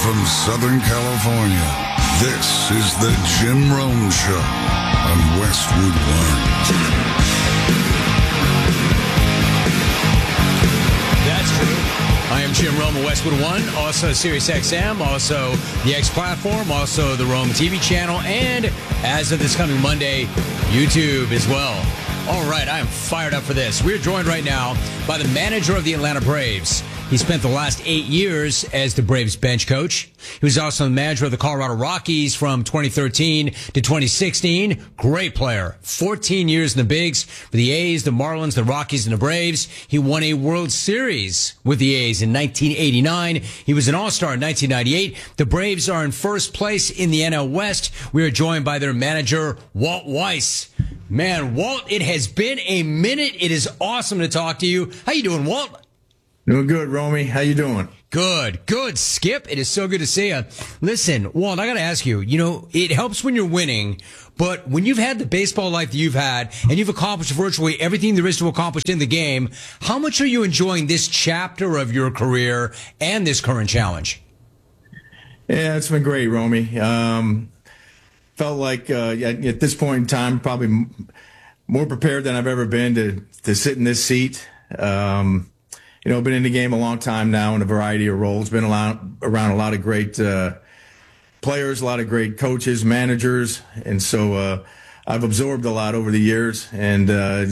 from Southern California, this is the Jim Rome Show on Westwood One. That's true. I am Jim Rome of Westwood One, also Sirius XM, also the X platform, also the Rome TV channel, and as of this coming Monday, YouTube as well. All right, I am fired up for this. We're joined right now by the manager of the Atlanta Braves. He spent the last 8 years as the Braves bench coach. He was also the manager of the Colorado Rockies from 2013 to 2016. Great player. 14 years in the bigs for the A's, the Marlins, the Rockies, and the Braves. He won a World Series with the A's in 1989. He was an All-Star in 1998. The Braves are in first place in the NL West. We are joined by their manager, Walt Weiss. Man, Walt, it has been a minute. It is awesome to talk to you. How you doing, Walt? Doing good, Romy. How you doing? Good. Skip, it is so good to see you. Listen, Walt, I got to ask you, it helps when you're winning, but when you've had the baseball life that you've had and you've accomplished virtually everything there is to accomplish in the game, how much are you enjoying this chapter of your career and this current challenge? Yeah, it's been great, Romy. Felt like at this point in time, probably more prepared than I've ever been to sit in this seat. Been in the game a long time now in a variety of roles. Been around a lot of great players, a lot of great coaches, managers, and so I've absorbed a lot over the years. And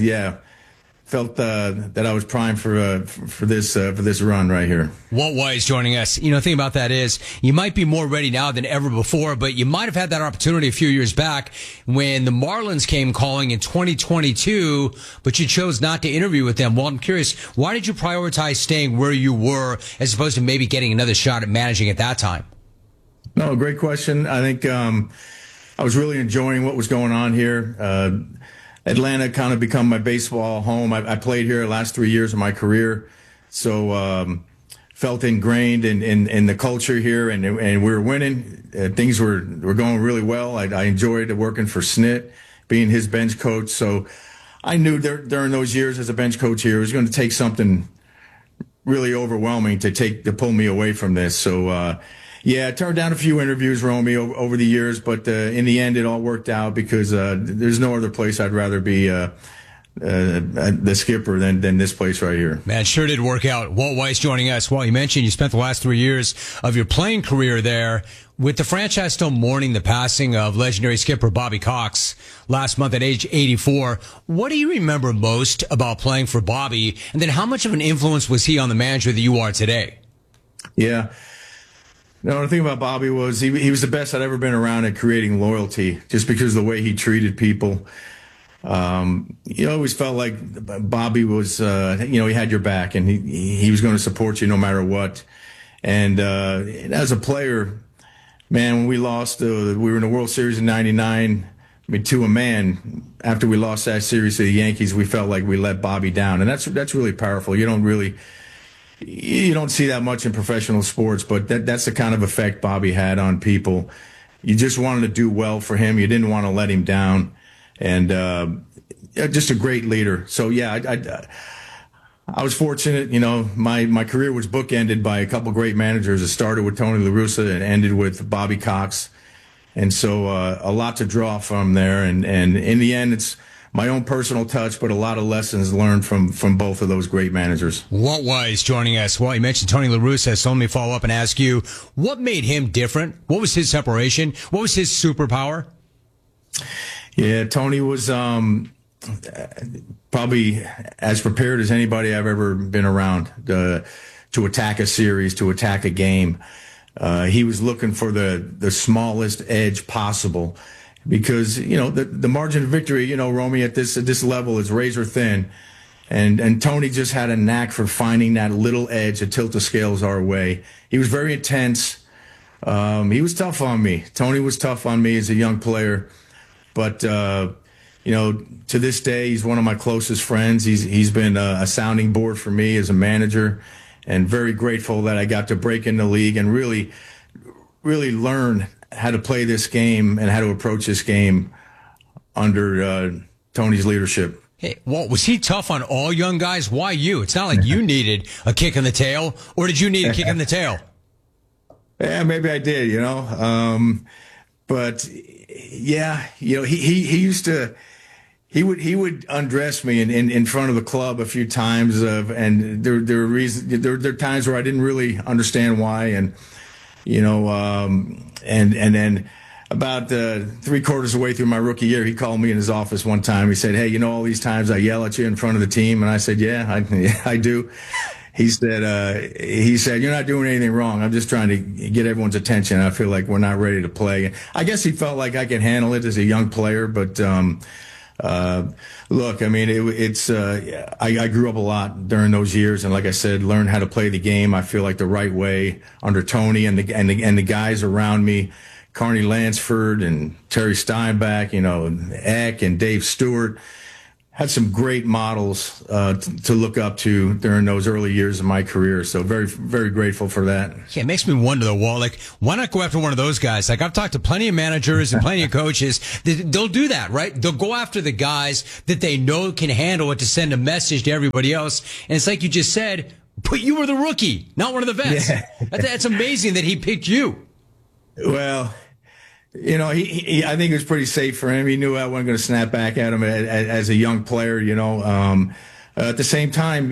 felt that I was primed for this run right here. Walt Weiss joining us. The thing about that is you might be more ready now than ever before, but you might have had that opportunity a few years back when the Marlins came calling in 2022, but you chose not to interview with them. Well, I'm curious, why did you prioritize staying where you were as opposed to maybe getting another shot at managing at that time? No, great question. I think I was really enjoying what was going on here. Atlanta kind of become my baseball home. I played here the last 3 years of my career, so felt ingrained in the culture here, and we were winning. Things were going really well. I enjoyed working for Snit, being his bench coach. So I knew during those years as a bench coach here, it was going to take something really overwhelming to pull me away from this. So I turned down a few interviews, Romy, over the years, but in the end, it all worked out because there's no other place I'd rather be the skipper than this place right here. Man, sure did work out. Walt Weiss joining us. Well, you mentioned you spent the last 3 years of your playing career there. With the franchise still mourning the passing of legendary skipper Bobby Cox last month at age 84, what do you remember most about playing for Bobby? And then how much of an influence was he on the manager that you are today? Yeah. No, the thing about Bobby was he was the best I'd ever been around at creating loyalty, just because of the way he treated people. You always felt like Bobby was, he had your back, and he was going to support you no matter what. And as a player, man, when we lost, we were in the World Series in '99. I mean, to a man, after we lost that series to the Yankees, we felt like we let Bobby down, and that's really powerful. You don't see that much in professional sports, but that's the kind of effect Bobby had on people. You just wanted to do well for him. You didn't want to let him down. And just a great leader. So, I was fortunate. My career was bookended by a couple great managers. It started with Tony La Russa and ended with Bobby Cox. And so a lot to draw from there. And in the end, it's my own personal touch, but a lot of lessons learned from both of those great managers. Walt Weiss joining us. Well, you mentioned Tony La Russa, so let me follow up and ask you, what made him different? What was his separation? What was his superpower? Yeah, Tony was probably as prepared as anybody I've ever been around to attack a series, to attack a game. He was looking for the smallest edge possible. Because, the margin of victory, Romy, at this level is razor thin. And Tony just had a knack for finding that little edge to tilt the scales our way. He was very intense. He was tough on me. Tony was tough on me as a young player. But, to this day, he's one of my closest friends. He's been a sounding board for me as a manager, and very grateful that I got to break in the league and really learn how to play this game and how to approach this game under Tony's leadership. Hey, Walt, was he tough on all young guys? Why you? It's not like you needed a kick in the tail, or did you need a kick in the tail? Yeah, maybe I did, but yeah, he used to. He would undress me in front of the club a few times, and there were reasons. There are times where I didn't really understand why, and then about 3/4 of the way through my rookie year, he called me in his office one time. He said, "Hey, all these times I yell at you in front of the team," and I said, "Yeah, I do." He said, "You're not doing anything wrong. I'm just trying to get everyone's attention. I feel like we're not ready to play." I guess he felt like I could handle it as a young player, but. Look, I mean, I grew up a lot during those years, and like I said, learned how to play the game. I feel like the right way under Tony and the guys around me, Carney Lansford and Terry Steinbach, Eck and Dave Stewart. Had some great models to look up to during those early years of my career. So very, very grateful for that. Yeah, it makes me wonder, though, Walt, why not go after one of those guys? I've talked to plenty of managers and plenty of coaches. They'll do that, right? They'll go after the guys that they know can handle it to send a message to everybody else. And it's like you just said, but you were the rookie, not one of the vets. Yeah. That's amazing that he picked you. Well, I think it was pretty safe for him. He knew I wasn't going to snap back at him as a young player, At the same time,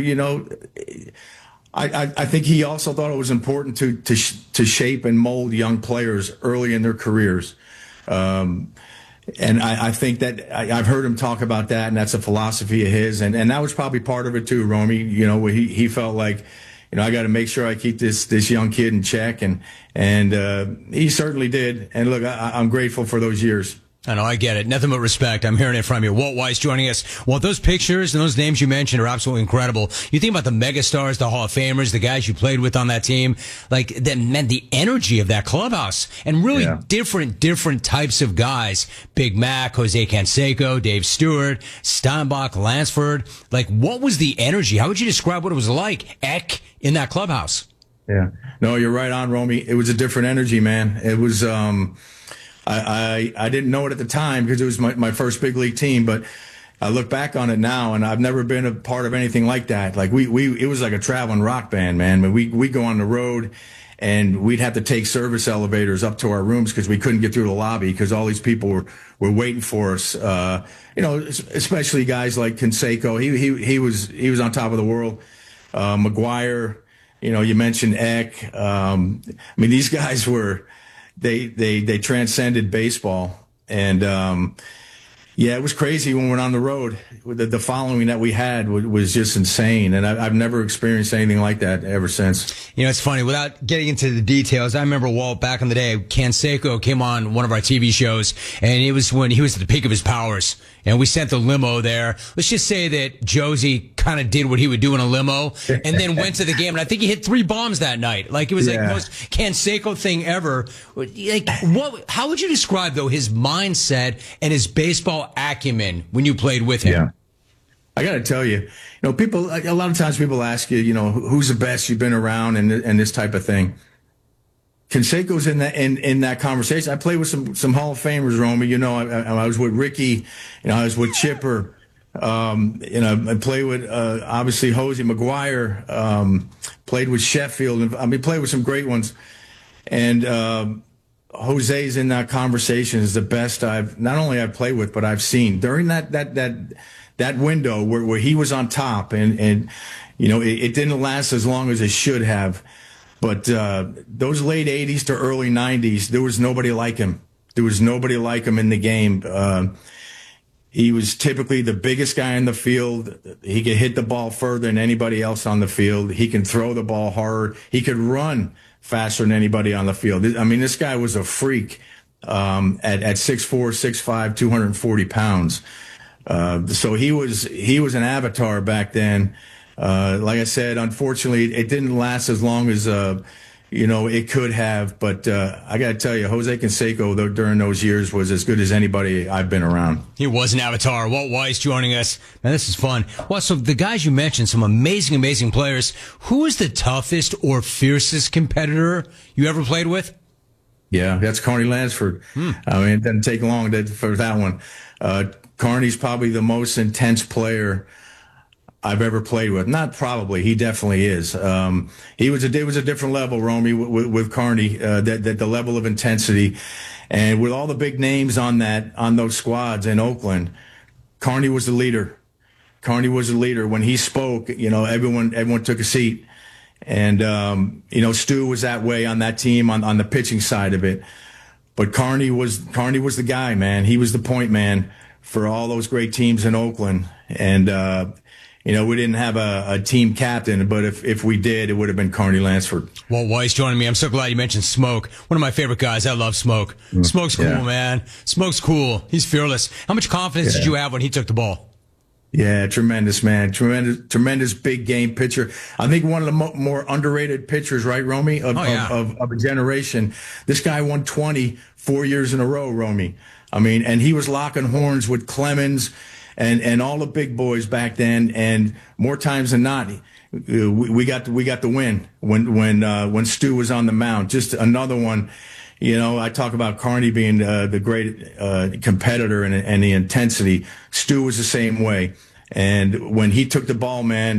I think he also thought it was important to shape and mold young players early in their careers. And I think that I've heard him talk about that, and that's a philosophy of his. And that was probably part of it too, Romy, where he felt like, I got to make sure I keep this young kid in check, and he certainly did. And look, I'm grateful for those years. I know, I get it. Nothing but respect. I'm hearing it from you. Walt Weiss joining us. Well, those pictures and those names you mentioned are absolutely incredible. You think about the megastars, the Hall of Famers, the guys you played with on that team, the energy of that clubhouse, and really different types of guys. Big Mac, Jose Canseco, Dave Stewart, Steinbach, Lansford. What was the energy? How would you describe what it was like, Eck, in that clubhouse? Yeah. No, you're right on, Romy. It was a different energy, man. It was, I didn't know it at the time because it was my first big league team, but I look back on it now, and I've never been a part of anything like that. It was like a traveling rock band, man. We go on the road, and we'd have to take service elevators up to our rooms because we couldn't get through the lobby because all these people were waiting for us. Especially guys like Canseco. He was on top of the world. McGuire, you mentioned Eck. These guys were. They transcended baseball, and it was crazy when we went on the road. The following that we had was just insane, and I've never experienced anything like that ever since. It's funny. Without getting into the details, I remember, Walt, back in the day, Canseco came on one of our TV shows, and it was when he was at the peak of his powers, and we sent the limo there. Let's just say that Josie kind of did what he would do in a limo, and then went to the game, and I think he hit 3 bombs that night. It was the most Canseco thing ever. How would you describe, though, his mindset and his baseball acumen when you played with him? Yeah. I got to tell you, people, a lot of times people ask you, who's the best you've been around and this type of thing. Canseco's in that conversation. I played with some Hall of Famers, Romy. I was with Ricky, I was with Chipper. I played with, obviously Jose McGuire, played with Sheffield. Played with some great ones. And, Jose's in that conversation is the best not only I've played with, but I've seen during that window where he was on top, and it didn't last as long as it should have, but those late 80s to early 90s, there was nobody like him. There was nobody like him in the game. He was typically the biggest guy in the field. He could hit the ball further than anybody else on the field. He can throw the ball hard. He could run faster than anybody on the field. This guy was a freak at 6'4", 6'5", 240 pounds. So he was an avatar back then. Like I said, unfortunately, it didn't last as long as it could have. But I got to tell you, Jose Canseco during those years was as good as anybody I've been around. He was an avatar. Walt Weiss joining us. Man, this is fun. Well, so the guys you mentioned, some amazing, amazing players. Who is the toughest or fiercest competitor you ever played with? Yeah, that's Carney Lansford. It doesn't take long for that one. Carney's probably the most intense player I've ever played with. Not probably, he definitely is. It was a different level, Romy, with Carney. That the level of intensity, and with all the big names on those squads in Oakland, Carney was the leader. Carney was the leader. When he spoke, everyone took a seat. And, Stu was that way on that team on the pitching side of it. But Carney was the guy, man. He was the point man for all those great teams in Oakland. And, we didn't have a team captain, but if we did, it would have been Carney Lansford. Walt Weiss joining me. I'm so glad you mentioned Smoke. One of my favorite guys. I love Smoke. Smoke's cool, man. Smoke's cool. He's fearless. How much confidence did you have when he took the ball? Yeah, tremendous, man. Tremendous big game pitcher. I think one of the more underrated pitchers, right, Romy, of a generation. This guy won 20 4 years in a row, Romy. I mean, and he was locking horns with Clemens and all the big boys back then. And more times than not, we got the win when Stu was on the mound. Just another one. I talk about Carney being the great competitor and the intensity. Stu was the same way. And when he took the ball, man,